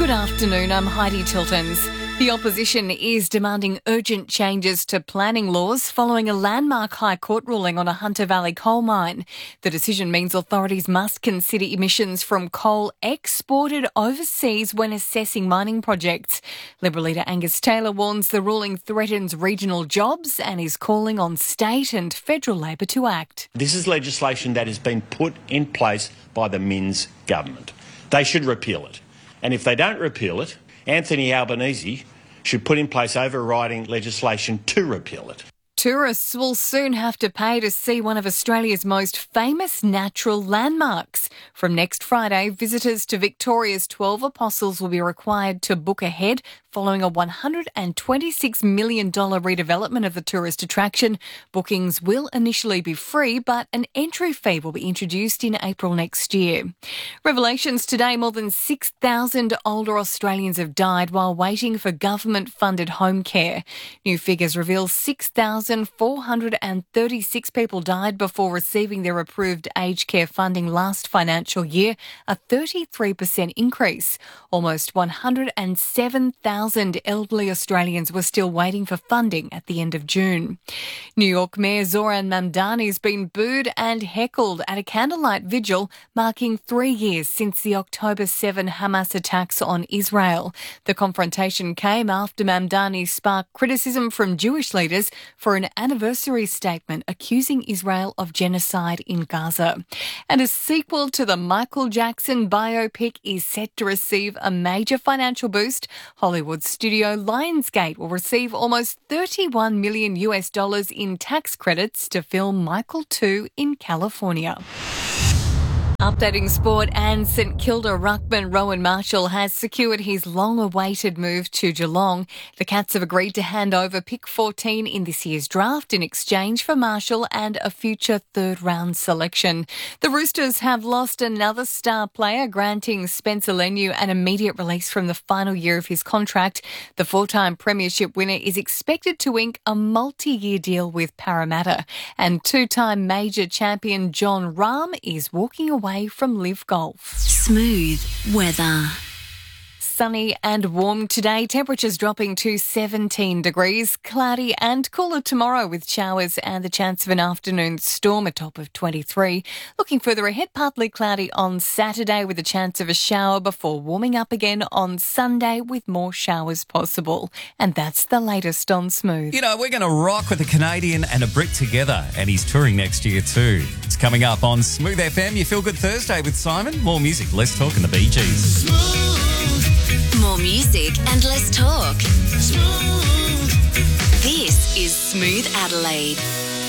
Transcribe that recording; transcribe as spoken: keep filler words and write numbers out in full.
Good afternoon, I'm Heidi Tiltons. The opposition is demanding urgent changes to planning laws following a landmark High Court ruling on a Hunter Valley coal mine. The decision means authorities must consider emissions from coal exported overseas when assessing mining projects. Liberal leader Angus Taylor warns the ruling threatens regional jobs and is calling on state and federal Labor to act. This is legislation that has been put in place by the Minns government. They should repeal it. And if they don't repeal it, Anthony Albanese should put in place overriding legislation to repeal it. Tourists will soon have to pay to see one of Australia's most famous natural landmarks. From next Friday, visitors to Victoria's twelve Apostles will be required to book ahead following a one hundred twenty-six million dollars redevelopment of the tourist attraction. Bookings will initially be free, but an entry fee will be introduced in April next year. Revelations today, more than six thousand older Australians have died while waiting for government-funded home care. New figures reveal six thousand four hundred thirty-six people died before receiving their approved aged care funding last financial year, a thirty-three percent increase. Almost one hundred seven thousand elderly Australians were still waiting for funding at the end of June. New York Mayor Zoran Mamdani has been booed and heckled at a candlelight vigil marking three years since the October seventh Hamas attacks on Israel. The confrontation came after Mamdani sparked criticism from Jewish leaders for an anniversary statement accusing Israel of genocide in Gaza. And a sequel to the Michael Jackson biopic is set to receive a major financial boost. Hollywood studio Lionsgate will receive almost thirty-one million US dollars in tax credits to film Michael two in California. Updating sport, and St Kilda ruckman Rowan Marshall has secured his long-awaited move to Geelong. The Cats have agreed to hand over pick fourteen in this year's draft in exchange for Marshall and a future third-round selection. The Roosters have lost another star player, granting Spencer Leniu an immediate release from the final year of his contract. The four-time premiership winner is expected to ink a multi-year deal with Parramatta. And two-time major champion John Rahm is walking away from Live Golf. Smooth weather. Sunny and warm today, temperatures dropping to seventeen degrees, cloudy and cooler tomorrow with showers and the chance of an afternoon storm, a top of twenty-three. Looking further ahead, partly cloudy on Saturday with a chance of a shower before warming up again on Sunday with more showers possible. And that's the latest on Smooth. You know, we're going to rock with a Canadian and a Brit together, and he's touring next year too. It's coming up on Smooth F M. You Feel Good Thursday with Simon. More music, less talk, and the Bee Gees. More music and less talk. Smooth. This is Smooth Adelaide.